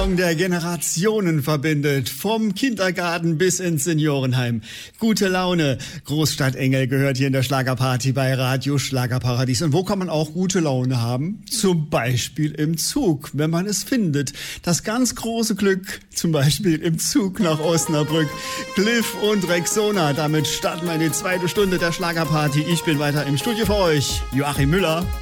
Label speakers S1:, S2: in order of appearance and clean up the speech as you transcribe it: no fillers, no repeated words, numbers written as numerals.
S1: Song, der Generationen verbindet, vom Kindergarten bis ins Seniorenheim. Gute Laune, Großstadtengel gehört hier in der Schlagerparty bei Radio Schlagerparadies. Und wo kann man auch gute Laune haben? Zum Beispiel im Zug, wenn man es findet. Das ganz große Glück, zum Beispiel im Zug nach Osnabrück. Cliff und Rexona, damit starten wir in die zweite Stunde der Schlagerparty. Ich bin weiter im Studio für euch, Joachim Müller.